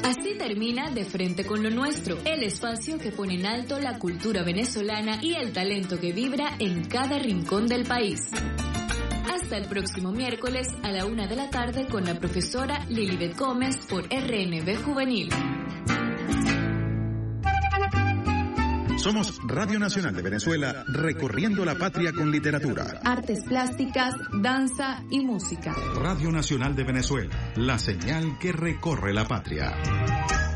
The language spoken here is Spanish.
Así termina De Frente con lo Nuestro, el espacio que pone en alto la cultura venezolana y el talento que vibra en cada rincón del país. Hasta el próximo miércoles a la 1 de la tarde con la profesora Lilibet Gómez por RNB Juvenil. Somos Radio Nacional de Venezuela, recorriendo la patria con literatura, artes plásticas, danza y música. Radio Nacional de Venezuela, la señal que recorre la patria.